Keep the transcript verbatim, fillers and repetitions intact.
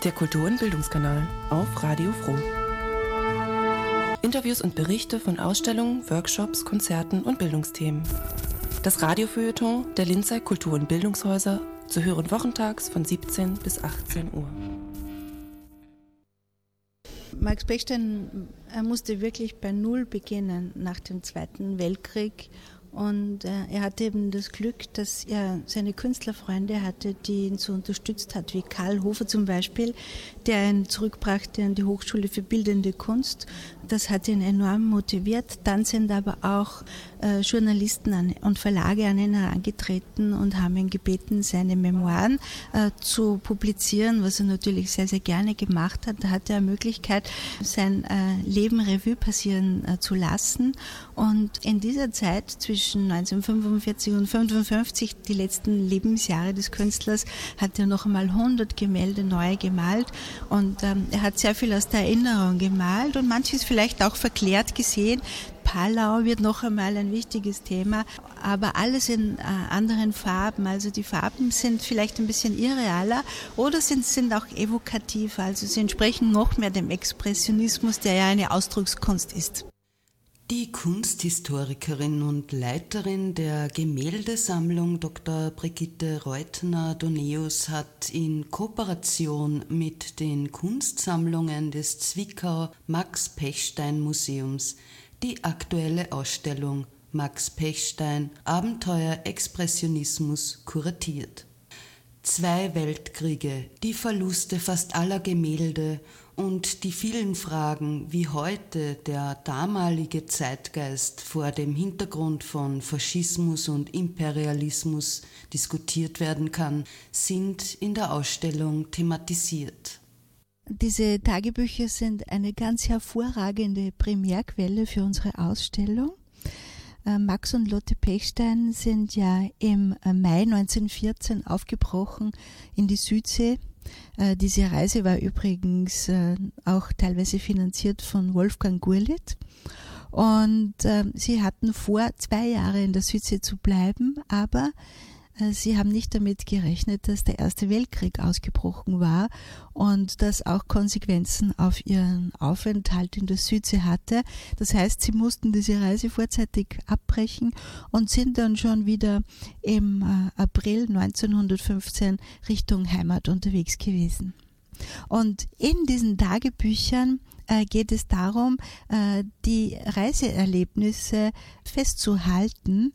Der Kultur- und Bildungskanal auf Radio Froh. Interviews und Berichte von Ausstellungen, Workshops, Konzerten und Bildungsthemen. Das Radiofeuilleton der Linzer Kultur- und Bildungshäuser zu hören wochentags von siebzehn bis achtzehn Uhr. Max Pechstein er musste wirklich bei Null beginnen nach dem Zweiten Weltkrieg. Und äh, er hatte eben das Glück, dass er seine Künstlerfreunde hatte, die ihn so unterstützt hat, wie Karl Hofer zum Beispiel, der ihn zurückbrachte an die Hochschule für Bildende Kunst. Das hat ihn enorm motiviert. Dann sind aber auch äh, Journalisten an, und Verlage an ihn herangetreten und haben ihn gebeten, seine Memoiren äh, zu publizieren, was er natürlich sehr, sehr gerne gemacht hat. Da hatte er Möglichkeit, sein äh, Leben Revue passieren äh, zu lassen. Und in dieser Zeit zwischen Zwischen neunzehnhundertfünfundvierzig und fünfundfünfzig, die letzten Lebensjahre des Künstlers, hat er noch einmal hundert Gemälde neu gemalt und ähm, er hat sehr viel aus der Erinnerung gemalt und manches vielleicht auch verklärt gesehen. Palau wird noch einmal ein wichtiges Thema, aber alles in äh, anderen Farben. Also die Farben sind vielleicht ein bisschen irrealer oder sind, sind auch evokativer, also sie entsprechen noch mehr dem Expressionismus, der ja eine Ausdruckskunst ist. Die Kunsthistorikerin und Leiterin der Gemäldesammlung Doktor Brigitte Reutner-Doneus hat in Kooperation mit den Kunstsammlungen des Zwickauer Max-Pechstein-Museums die aktuelle Ausstellung Max Pechstein – Abenteuer Expressionismus kuratiert. Zwei Weltkriege, die Verluste fast aller Gemälde und die vielen Fragen, wie heute der damalige Zeitgeist vor dem Hintergrund von Faschismus und Imperialismus diskutiert werden kann, sind in der Ausstellung thematisiert. Diese Tagebücher sind eine ganz hervorragende Primärquelle für unsere Ausstellung. Max und Lotte Pechstein sind ja im Mai neunzehnhundertvierzehn aufgebrochen in die Südsee. Diese Reise war übrigens auch teilweise finanziert von Wolfgang Gurlitt. Und sie hatten vor, zwei Jahre in der Südsee zu bleiben, aber sie haben nicht damit gerechnet, dass der Erste Weltkrieg ausgebrochen war und das auch Konsequenzen auf ihren Aufenthalt in der Südsee hatte. Das heißt, sie mussten diese Reise vorzeitig abbrechen und sind dann schon wieder im April neunzehnhundertfünfzehn Richtung Heimat unterwegs gewesen. Und in diesen Tagebüchern äh, geht es darum, äh, die Reiseerlebnisse festzuhalten